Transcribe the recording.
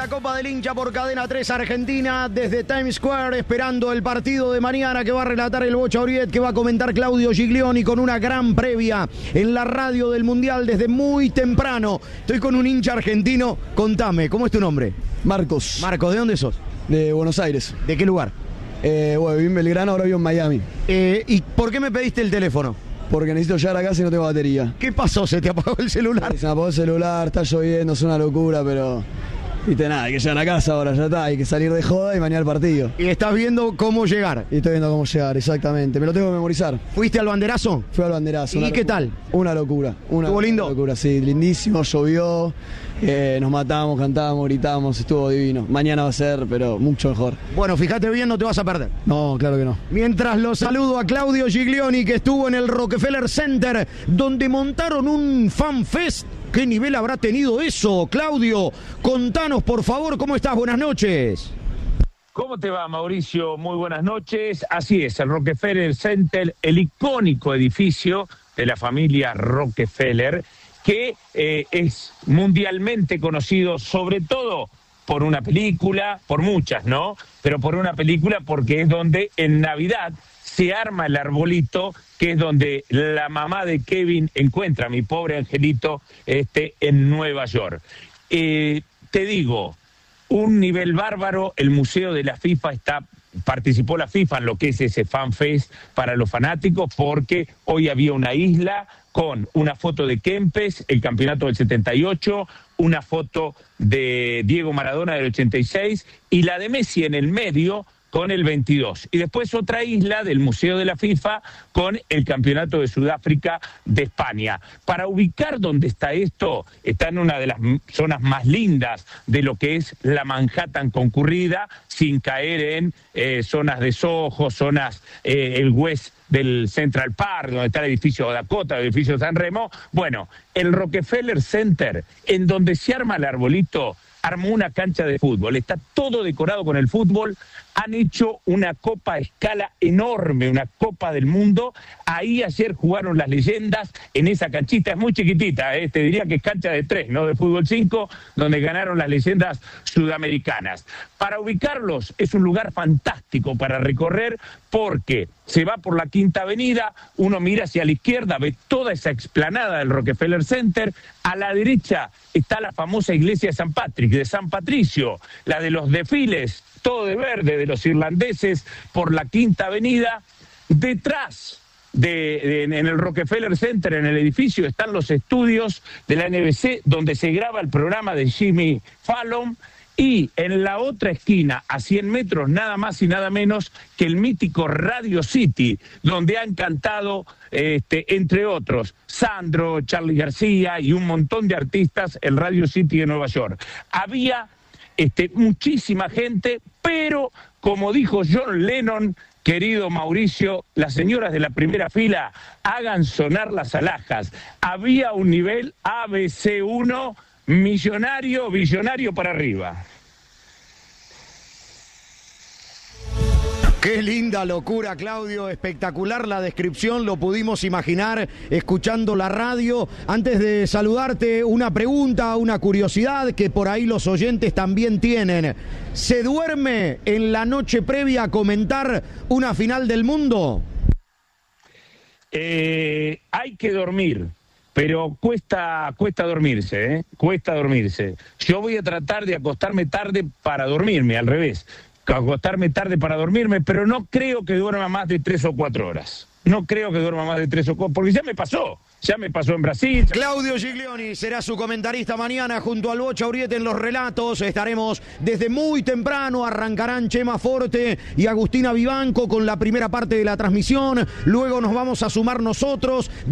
la Copa del Hincha por Cadena 3 Argentina, desde Times Square, esperando el partido de mañana que va a relatar el Bocha Auriet, que va a comentar Claudio Giglioni con una gran previa en la radio del Mundial desde muy temprano. Estoy con un hincha argentino. Contame, ¿cómo es tu nombre? Marcos. Marcos, ¿de dónde sos? De Buenos Aires. ¿De qué lugar? Bueno, viví en Belgrano, ahora vivo en Miami. ¿Y por qué me pediste el teléfono? Porque necesito llegar a casa y no tengo batería. ¿Qué pasó? ¿Se te apagó el celular? Se me apagó el celular, está lloviendo, es una locura, pero... Viste, nada, hay que llegar a casa ahora, ya está, hay que salir de joda y mañana el partido. Y estás viendo cómo llegar. Y estoy viendo cómo llegar, exactamente, me lo tengo que memorizar. ¿Fuiste al banderazo? Fui al banderazo. ¿Y qué tal? Una locura. ¿Estuvo lindo? Una locura, sí, lindísimo, llovió, nos matamos, cantábamos, gritamos, estuvo divino. Mañana va a ser, pero mucho mejor. Bueno, fíjate bien, no te vas a perder. No, claro que no. Mientras lo saludo a Claudio Giglioni, que estuvo en el Rockefeller Center, donde montaron un fan fest. ¿Qué nivel habrá tenido eso, Claudio? Contanos, por favor, ¿cómo estás? Buenas noches. ¿Cómo te va, Mauricio? Muy buenas noches. Así es, el Rockefeller Center, el icónico edificio de la familia Rockefeller, que es mundialmente conocido sobre todo por una película, por muchas, ¿no? Pero por una película porque es donde en Navidad se arma el arbolito, que es donde la mamá de Kevin encuentra a mi pobre angelito en Nueva York. Te digo, un nivel bárbaro, el Museo de la FIFA participó la FIFA en lo que es ese fan fest para los fanáticos, porque hoy había una isla con una foto de Kempes, el campeonato del 78, una foto de Diego Maradona del 86 y la de Messi en el medio con el 22. Y después otra isla del Museo de la FIFA con el Campeonato de Sudáfrica de España. Para ubicar dónde está esto, está en una de las zonas más lindas de lo que es la Manhattan concurrida, sin caer en zonas de Soho, zonas, el West del Central Park, donde está el edificio Dakota, el edificio San Remo. Bueno, el Rockefeller Center, en donde se arma el arbolito, armó una cancha de fútbol, está todo decorado con el fútbol, han hecho una copa a escala enorme, una copa del mundo, ahí ayer jugaron las leyendas en esa canchita, es muy chiquitita, te diría que es cancha de 3, no de fútbol 5, donde ganaron las leyendas sudamericanas. Para ubicarlos es un lugar fantástico para recorrer porque se va por la Quinta Avenida, uno mira hacia la izquierda, ve toda esa explanada del Rockefeller Center, a la derecha está la famosa iglesia de San Patrick, de San Patricio, la de los desfiles, todo de verde, de los irlandeses, por la Quinta Avenida. Detrás en el Rockefeller Center, en el edificio, están los estudios de la NBC, donde se graba el programa de Jimmy Fallon. Y en la otra esquina, a 100 metros, nada más y nada menos que el mítico Radio City, donde han cantado, entre otros, Sandro, Charly García y un montón de artistas, el Radio City de Nueva York. Había muchísima gente, pero como dijo John Lennon, querido Mauricio, las señoras de la primera fila hagan sonar las alhajas. Había un nivel ABC1 millonario, billonario para arriba. Qué linda locura, Claudio, espectacular la descripción, lo pudimos imaginar escuchando la radio. Antes de saludarte, una pregunta, una curiosidad que por ahí los oyentes también tienen. ¿Se duerme en la noche previa a comentar una final del mundo? Hay que dormir. Pero cuesta dormirse, ¿eh? Cuesta dormirse. Yo voy a tratar de acostarme tarde para dormirme, al revés. Acostarme tarde para dormirme, pero no creo que duerma más de 3 o 4 horas. No creo que duerma más de 3 o 4, porque ya me pasó en Brasil. Claudio Giglioni será su comentarista mañana junto al Bocha Auriet en los relatos. Estaremos desde muy temprano, arrancarán Chema Forte y Agustina Vivanco con la primera parte de la transmisión. Luego nos vamos a sumar nosotros.